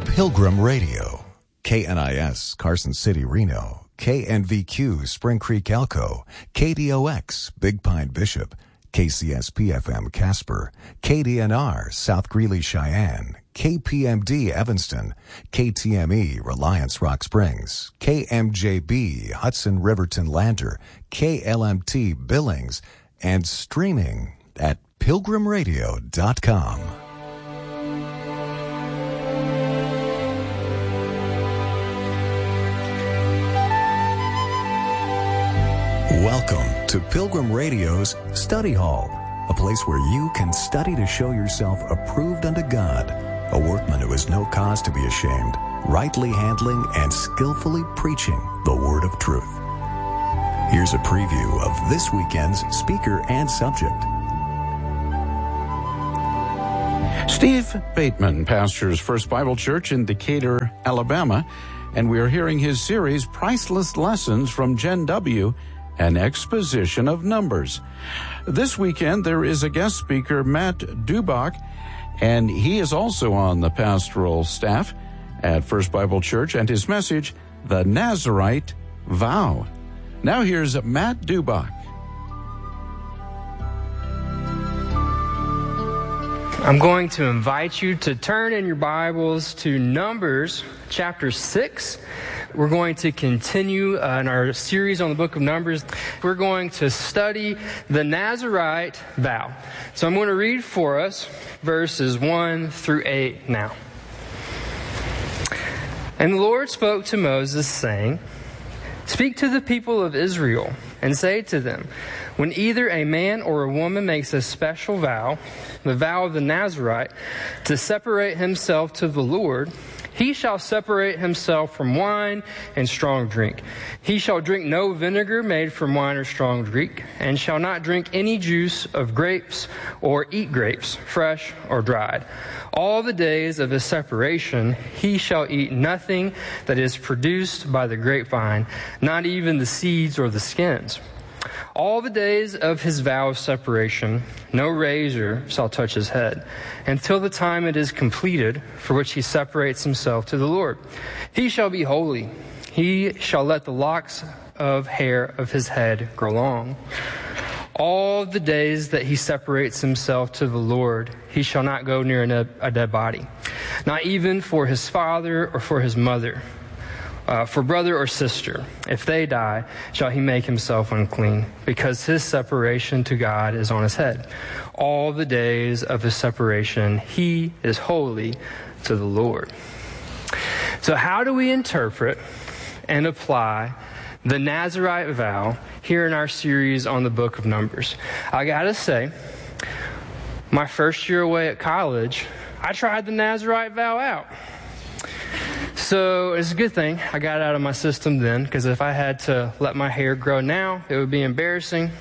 Pilgrim Radio, KNIS, Carson City, Reno, KNVQ, Spring Creek, Elko, KDOX, Big Pine, Bishop, KCSP-FM, Casper, KDNR, South Greeley, Cheyenne, KPMD, Evanston, KTME, Reliance, Rock Springs, KMJB, Hudson, Riverton, Lander, KLMT, Billings, and streaming at pilgrimradio.com. Welcome to Pilgrim Radio's Study Hall, a place where you can study to show yourself approved unto God, a workman who has no cause to be ashamed, rightly handling and skillfully preaching the word of truth. Here's a preview of this weekend's speaker and subject. Steve Bateman pastors First Bible Church in Decatur, Alabama, and we are hearing his series, Priceless Lessons from Gen W, an exposition of numbers. This weekend, there is a guest speaker, Matt Dubach, and he is also on the pastoral staff at First Bible Church, and his message, The Nazarite Vow. Now here's Matt Dubach. I'm going to invite you to turn in your Bibles to Numbers chapter 6. We're going to continue in our series on the book of Numbers. We're going to study the Nazarite vow. So I'm going to read for us verses 1 through 8 now. And the Lord spoke to Moses, saying, "Speak to the people of Israel and say to them, when either a man or a woman makes a special vow, the vow of the Nazarite, to separate himself to the Lord, he shall separate himself from wine and strong drink. He shall drink no vinegar made from wine or strong drink, and shall not drink any juice of grapes or eat grapes, fresh or dried. All the days of his separation he shall eat nothing that is produced by the grapevine, not even the seeds or the skins. All the days of his vow of separation, no razor shall touch his head, until the time it is completed, for which he separates himself to the Lord. He shall be holy. He shall let the locks of hair of his head grow long. All the days that he separates himself to the Lord, he shall not go near a dead body, not even for his father or for his mother, for brother or sister. If they die, shall he make himself unclean, because his separation to God is on his head. All the days of his separation, he is holy to the Lord." So how do we interpret and apply the Nazarite vow here in our series on the book of Numbers? I gotta say, my first year away at college, I tried the Nazarite vow out. So it's a good thing I got it out of my system then, because if I had to let my hair grow now, it would be embarrassing.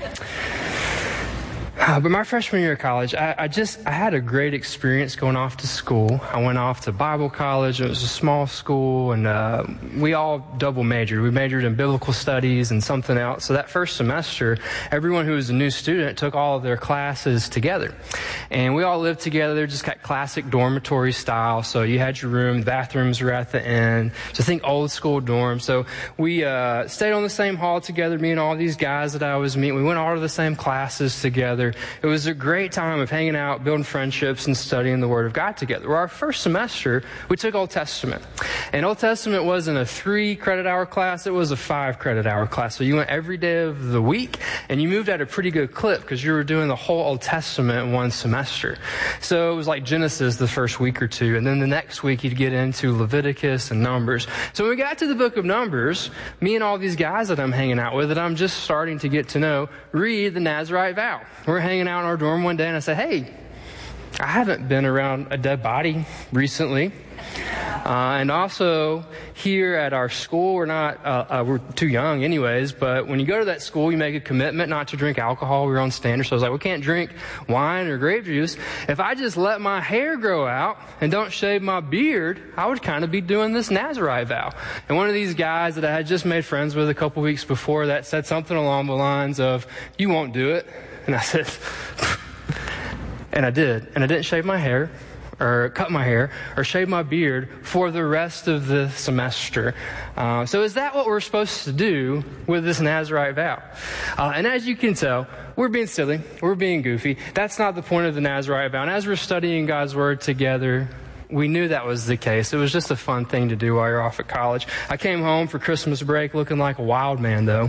But my freshman year of college, I had a great experience going off to school. I went off to Bible college. It was a small school, and we all double majored. We majored in biblical studies and something else. So that first semester, everyone who was a new student took all of their classes together. And we all lived together, just got classic dormitory style. So you had your room, the bathrooms were at the end. So think old school dorm. So we stayed on the same hall together, me and all these guys that I was meeting. We went all to the same classes together. It was a great time of hanging out, building friendships, and studying the Word of God together. Well, our first semester, we took Old Testament. And Old Testament wasn't a 3-credit-hour class, it was a 5-credit-hour class. So you went every day of the week, and you moved at a pretty good clip because you were doing the whole Old Testament in one semester. So it was like Genesis the first week or two, and then the next week you'd get into Leviticus and Numbers. So when we got to the book of Numbers, me and all these guys that I'm hanging out with, that I'm just starting to get to know, read the Nazarite vow. We're hanging out in our dorm one day, and I said, "Hey, I haven't been around a dead body recently. And also, here at our school, we're too young anyways, but when you go to that school, you make a commitment not to drink alcohol. We're on standard, so I was like, we can't drink wine or grape juice. If I just let my hair grow out and don't shave my beard, I would kind of be doing this Nazarite vow." And one of these guys that I had just made friends with a couple weeks before that said something along the lines of, "You won't do it." And I said, and I did. And I didn't shave my hair. or cut my hair or shave my beard for the rest of the semester. So is that what we're supposed to do with this Nazirite vow? And as you can tell, we're being silly. We're being goofy. That's not the point of the Nazirite vow. And as we're studying God's Word together, we knew that was the case. It was just a fun thing to do while you're off at college. I came home for Christmas break looking like a wild man, though.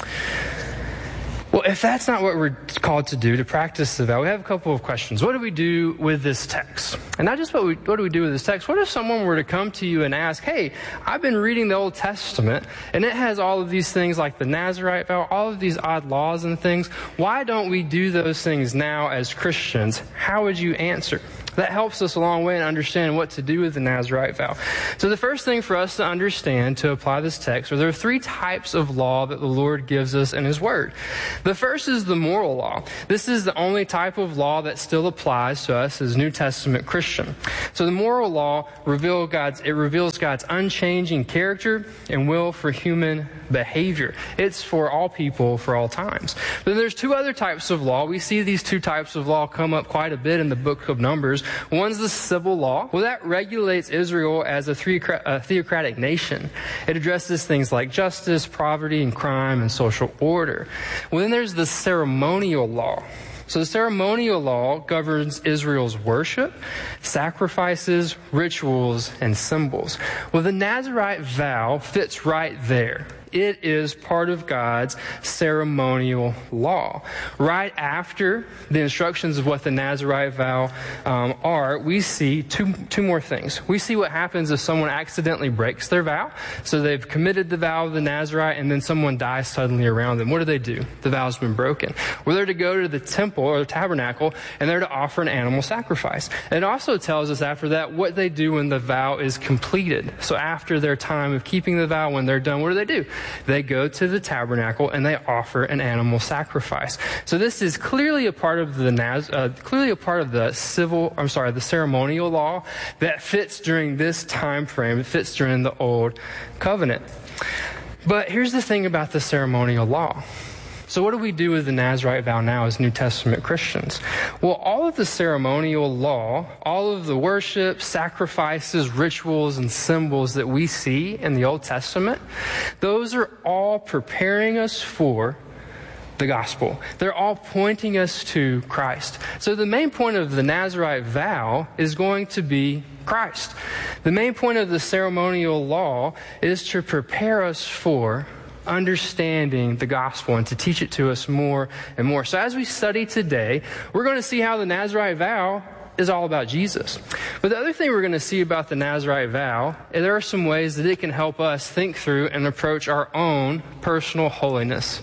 Well, if that's not what we're called to do, to practice the vow, we have a couple of questions. What do we do with this text? And not just what do we do with this text, what if someone were to come to you and ask, hey, I've been reading the Old Testament, and it has all of these things like the Nazirite vow, all of these odd laws and things. Why don't we do those things now as Christians? How would you answer? That helps us a long way in understanding what to do with the Nazirite vow. So the first thing for us to understand to apply this text are there are three types of law that the Lord gives us in His Word. The first is the moral law. This is the only type of law that still applies to us as New Testament Christian. So the moral law reveals God's unchanging character and will for human behavior. It's for all people, for all times. But then there's two other types of law. We see these two types of law come up quite a bit in the book of Numbers. One's the civil law. Well, that regulates Israel as a theocratic nation. It addresses things like justice, poverty, and crime, and social order. Well, then there's the ceremonial law. So the ceremonial law governs Israel's worship, sacrifices, rituals, and symbols. Well, the Nazirite vow fits right there. It is part of God's ceremonial law. Right after the instructions of what the Nazirite vow are, we see two more things. We see what happens if someone accidentally breaks their vow. So they've committed the vow of the Nazirite, and then someone dies suddenly around them. What do? The vow's been broken. Well, they're to go to the temple or the tabernacle, and they're to offer an animal sacrifice. It also tells us after that what they do when the vow is completed. So after their time of keeping the vow, when they're done, what do? They go to the tabernacle and they offer an animal sacrifice. So this is clearly a part of the the ceremonial law that fits during this time frame. It fits during the Old Covenant. But here's the thing about the ceremonial law. So what do we do with the Nazirite vow now as New Testament Christians? Well, all of the ceremonial law, all of the worship, sacrifices, rituals, and symbols that we see in the Old Testament, those are all preparing us for the gospel. They're all pointing us to Christ. So the main point of the Nazirite vow is going to be Christ. The main point of the ceremonial law is to prepare us for understanding the gospel and to teach it to us more and more. So as we study today, we're going to see how the Nazirite vow is all about Jesus. But the other thing we're going to see about the Nazirite vow is there are some ways that it can help us think through and approach our own personal holiness.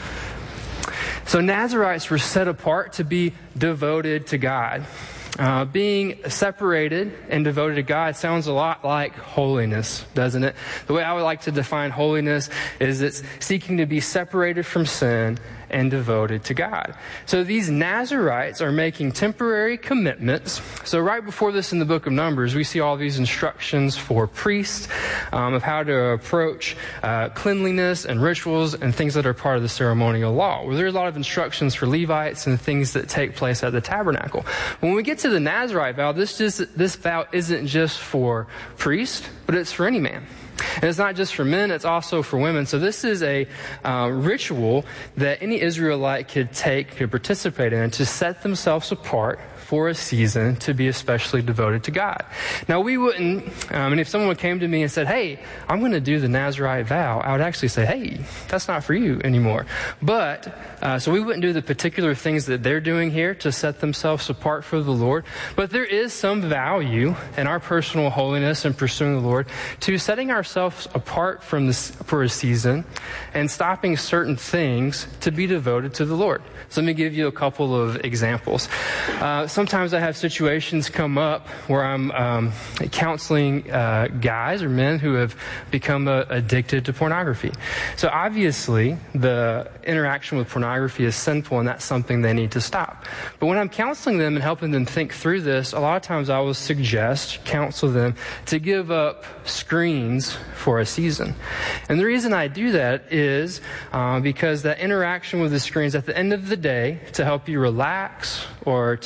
So Nazirites were set apart to be devoted to God. Being separated and devoted to God sounds a lot like holiness, doesn't it? The way I would like to define holiness is it's seeking to be separated from sin and devoted to God. So these Nazirites are making temporary commitments. So right before this in the book of Numbers, we see all these instructions for priests of how to approach cleanliness and rituals and things that are part of the ceremonial law. Well, there's a lot of instructions for Levites and things that take place at the tabernacle. When we get to the Nazirite vow, this vow isn't just for priests, but it's for any man. And it's not just for men, it's also for women. So this is a ritual that any Israelite could participate in to set themselves apart for a season to be especially devoted to God. Now we wouldn't, and if someone came to me and said, hey, I'm going to do the Nazirite vow, I would actually say, hey, that's not for you anymore. But, so we wouldn't do the particular things that they're doing here to set themselves apart for the Lord. But there is some value in our personal holiness and pursuing the Lord to setting ourselves apart from this for a season and stopping certain things to be devoted to the Lord. So let me give you a couple of examples. Sometimes I have situations come up where I'm counseling guys or men who have become addicted to pornography. So obviously, the interaction with pornography is sinful, and that's something they need to stop. But when I'm counseling them and helping them think through this, a lot of times I will counsel them to give up screens for a season. And the reason I do that is because that interaction with the screens at the end of the day to help you relax or to veg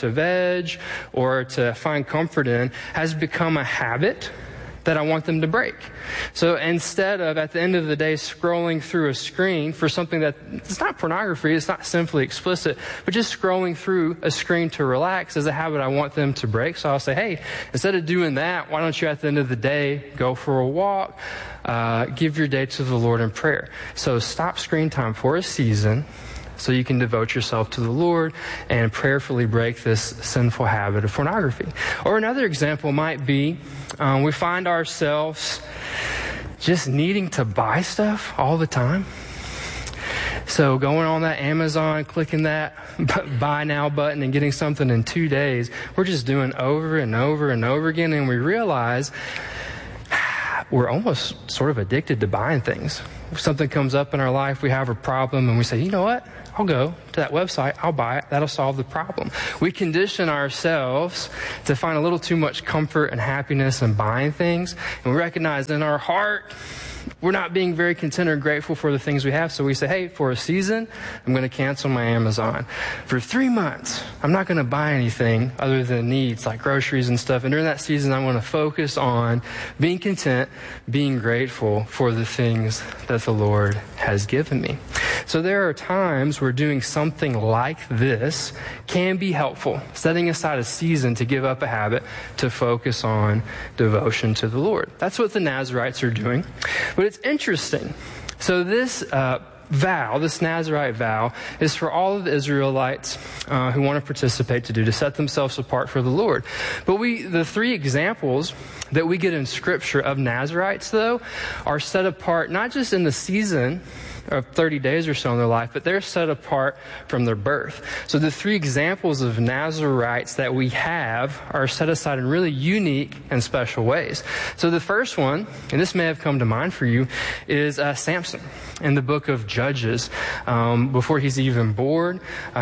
edge or to find comfort in has become a habit that I want them to break. So instead of, at the end of the day, scrolling through a screen for something that it's not pornography, it's not simply explicit, but just scrolling through a screen to relax is a habit I want them to break. So I'll say, hey, instead of doing that, why don't you at the end of the day go for a walk, give your day to the Lord in prayer. So stop screen time for a season so you can devote yourself to the Lord and prayerfully break this sinful habit of pornography. Or another example might be we find ourselves just needing to buy stuff all the time. So going on that Amazon, clicking that buy now button and getting something in 2 days, we're just doing over and over and over again, and we realize we're almost sort of addicted to buying things. If something comes up in our life, we have a problem, and we say, you know what? I'll go to that website, I'll buy it, that'll solve the problem. We condition ourselves to find a little too much comfort and happiness in buying things, and we recognize in our heart we're not being very content or grateful for the things we have, so we say, hey, for a season, I'm going to cancel my Amazon. For 3 months, I'm not going to buy anything other than needs like groceries and stuff, and during that season, I'm going to focus on being content, being grateful for the things that the Lord has given me. So there are times where doing something like this can be helpful, setting aside a season to give up a habit to focus on devotion to the Lord. That's what the Nazarites are doing. But it's interesting. So this vow, this Nazarite vow, is for all of the Israelites who want to participate to set themselves apart for the Lord. But the 3 examples that we get in Scripture of Nazarites, though, are set apart not just in the season of 30 days or so in their life, but they're set apart from their birth. So the 3 examples of Nazarites that we have are set aside in really unique and special ways. So the first one, and this may have come to mind for you, is Samson in the book of Judges. Before he's even born,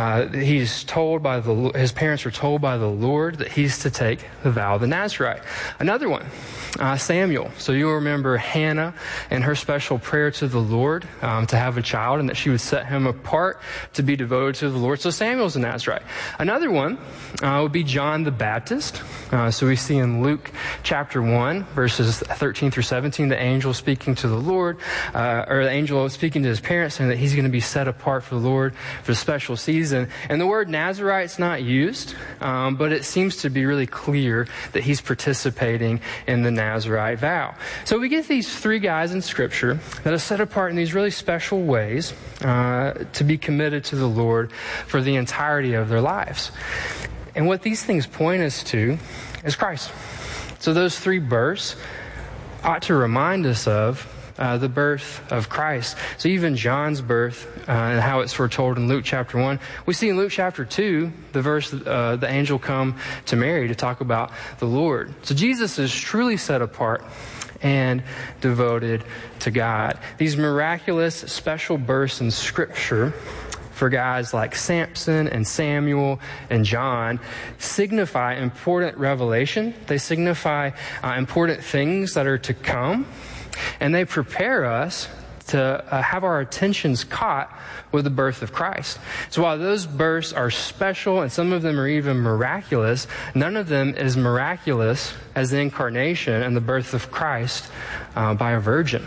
his parents are told by the Lord that he's to take the vow of the Nazarite. Another one, Samuel. So you'll remember Hannah and her special prayer to the Lord to have a child, and that she would set him apart to be devoted to the Lord. So Samuel's a Nazarite. Another one would be John the Baptist. So we see in Luke chapter 1, verses 13 through 17, the angel speaking to the Lord, or the angel speaking to his parents, saying that he's going to be set apart for the Lord for a special season. And the word Nazarite's not used, but it seems to be really clear that he's participating in the Nazarite vow. So we get these 3 guys in Scripture that are set apart in these really special ways to be committed to the Lord for the entirety of their lives. And what these things point us to is Christ. So those 3 births ought to remind us of the birth of Christ. So even John's birth and how it's foretold in Luke chapter 1, we see in Luke chapter 2 the verse the angel come to Mary to talk about the Lord. So Jesus is truly set apart and devoted to God. These miraculous special births in Scripture for guys like Samson and Samuel and John signify important revelation. They signify important things that are to come, and they prepare us to have our attentions caught with the birth of Christ. So while those births are special and some of them are even miraculous, none of them is miraculous as the incarnation and the birth of Christ by a virgin.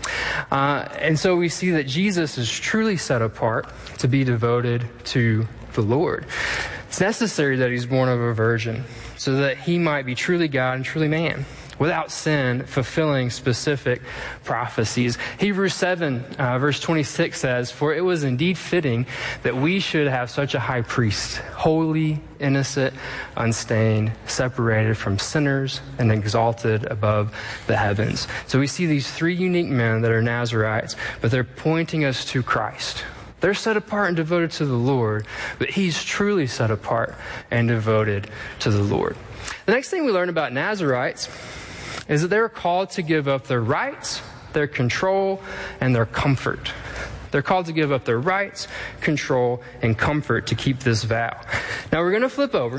And so we see that Jesus is truly set apart to be devoted to the Lord. It's necessary that he's born of a virgin so that he might be truly God and truly man, without sin, fulfilling specific prophecies. Hebrews 7, verse 26 says, "For it was indeed fitting that we should have such a high priest, holy, innocent, unstained, separated from sinners, and exalted above the heavens." So we see these 3 unique men that are Nazarites, but they're pointing us to Christ. They're set apart and devoted to the Lord, but he's truly set apart and devoted to the Lord. The next thing we learn about Nazarites is that they're called to give up their rights, their control, and their comfort. They're called to give up their rights, control, and comfort to keep this vow. Now we're going to flip over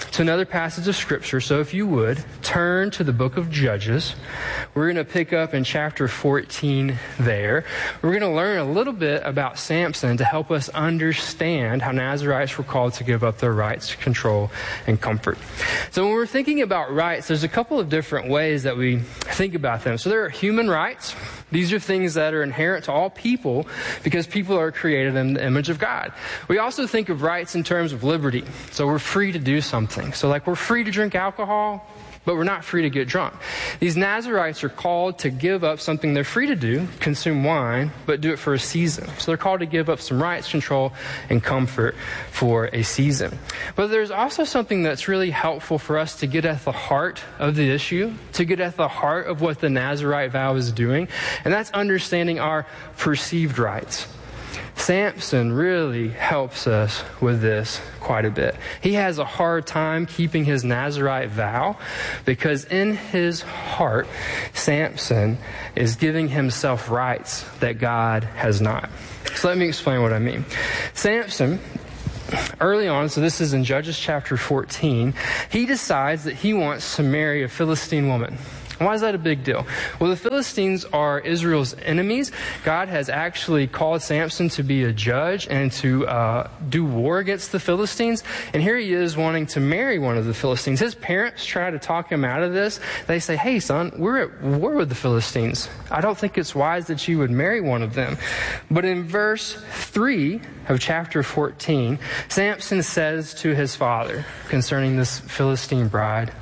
to another passage of Scripture. So if you would, turn to the book of Judges. We're going to pick up in chapter 14 there. We're going to learn a little bit about Samson to help us understand how Nazarites were called to give up their rights, control, and comfort. So when we're thinking about rights, there's a couple of different ways that we think about them. So there are human rights. These are things that are inherent to all people because people are created in the image of God. We also think of rights in terms of liberty. So we're free to do something. So like we're free to drink alcohol, but we're not free to get drunk. These Nazarites are called to give up something they're free to do, consume wine, but do it for a season. So they're called to give up some rights, control, and comfort for a season. But there's also something that's really helpful for us to get at the heart of the issue, to get at the heart of what the Nazarite vow is doing, and that's understanding our perceived rights. Samson really helps us with this quite a bit. He has a hard time keeping his Nazarite vow because in his heart, Samson is giving himself rights that God has not. So let me explain what I mean. Samson, early on, so this is in Judges chapter 14, he decides that he wants to marry a Philistine woman. Why is that a big deal? Well, the Philistines are Israel's enemies. God has actually called Samson to be a judge and to do war against the Philistines. And here he is wanting to marry one of the Philistines. His parents try to talk him out of this. They say, hey, son, we're at war with the Philistines. I don't think it's wise that you would marry one of them. But in verse 3 of chapter 14, Samson says to his father concerning this Philistine bride,